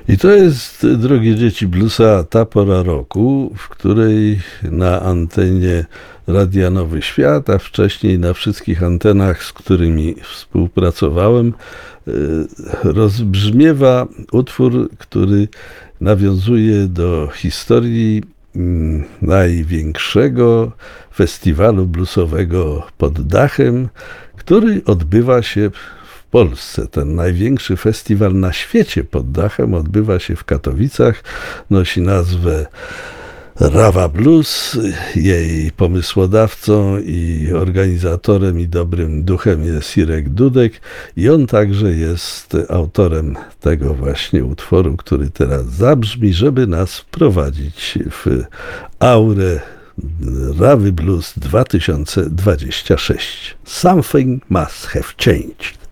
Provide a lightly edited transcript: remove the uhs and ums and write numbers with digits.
I to jest, drogie dzieci bluesa, ta pora roku, w której na antenie Radia Nowy Świat, a wcześniej na wszystkich antenach, z którymi współpracowałem, rozbrzmiewa utwór, który nawiązuje do historii największego festiwalu bluesowego pod dachem, który odbywa się w Polsce. Ten największy festiwal na świecie pod dachem odbywa się w Katowicach. Nosi nazwę Rawa Blues. Jej pomysłodawcą i organizatorem i dobrym duchem jest Irek Dudek i on także jest autorem tego właśnie utworu, który teraz zabrzmi, żeby nas wprowadzić w aurę Rawy Blues 2026. Something must have changed.